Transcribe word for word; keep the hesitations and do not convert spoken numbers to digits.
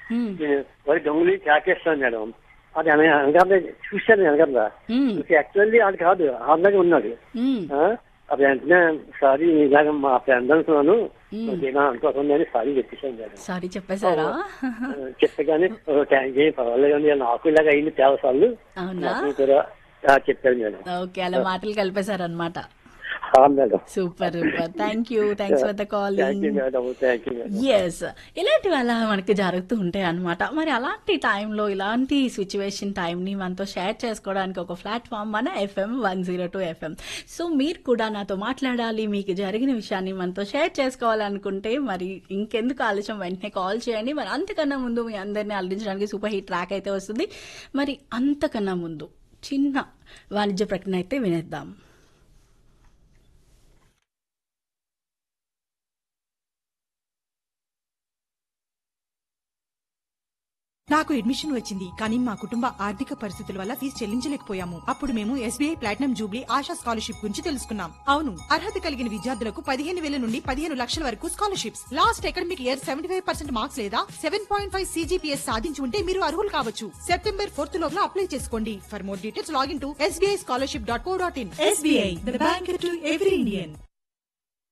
నేను వాడి గంగులీ చాకేస్తాను మేడం. అది అనగా చూశాను అనగా యాక్చువల్లీ అది కాదు అలాగే ఉన్నాడు. అది వెంటనే సారీ ఇలాగ మా ఫ్రెండ్ అనుకున్నాను అనుకోకుండా సారీ చెప్పేశాను మేడం. సారీ చెప్పేశారా? చెప్పగానే థ్యాంక్ యూ పర్వాలేదు నాకు ఇలాగ అయింది చాలా సార్లు కూడా చెప్పారు మేడం. ఓకే, అలా మాటలు కలిపేశారు అనమాట. Super super, thank you, thanks for the calling. Yes, ఇలాంటివి అలా మనకి జరుగుతూ ఉంటాయి అనమాట. మరి అలాంటి టైంలో ఇలాంటి సిచ్యువేషన్ టైంని మనతో షేర్ చేసుకోవడానికి ఒక ప్లాట్ఫామ్ మన FM one zero two FM. So మీరు కూడా నాతో మాట్లాడాలి, మీకు జరిగిన విషయాన్ని మనతో షేర్ చేసుకోవాలనుకుంటే మరి ఇంకెందుకు ఆలస్యం, వెంటనే కాల్ చేయండి. మరి అంతకన్నా ముందు మీ అందరినీ అలరించడానికి సూపర్ హిట్ ట్రాక్ అయితే వస్తుంది. మరి అంతకన్నా ముందు చిన్న వాణిజ్య ప్రకటన అయితే వినేద్దాం. నాకు అడ్మిషన్ వచ్చింది, కానీ మా కుటుంబ ఆర్థిక పరిస్థితుల వల్ల ఫీజు చెల్లించలేకపోయాము. అప్పుడు మేము SBI platinum Jubilee ASHA scholarship గురించి తెలుసుకున్నాం. అవును, అర్హత కలిగిన విద్యార్థులకు పదిహేను వేల నుండి పదిహేను లక్షల వరకు scholarships. Last academic year seventy five percent marks లేదా సెవెన్ పాయింట్ ఫైవ్ సీజీపీఎస్ సాధించి ఉంటే మీరు అర్హులు కావచ్చు. సెప్టెంబర్ ఫోర్త్ లోపల అప్లై చేసుకోండి. For more details login to SBI scholarship dot co dot in. SBI, the bank to every Indian.